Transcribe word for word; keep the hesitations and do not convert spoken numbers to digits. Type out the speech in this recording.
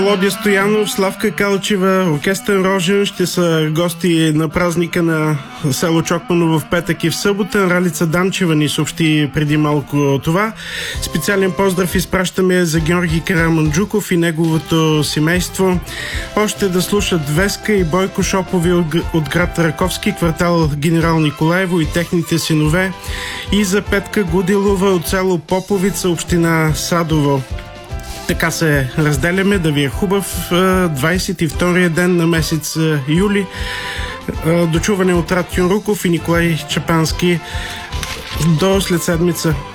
Володя Стоянов, Славка Калчева, оркестър Рожен ще са гости на празника на село Чокманово в петък и в събота. Ралица Данчева ни съобщи преди малко това. Специален поздрав изпращаме за Георги Караманджуков и неговото семейство. Още да слушат Веска и Бойко Шопови от град Раковски, квартал Генерал Николаево и техните синове. И за Петка Гудилова от село Поповица, община Садово. Така се разделяме, да ви е хубав двадесет и втория ден на месец юли. Дочуване от Рад Юнруков и Николай Чапански. До след седмица.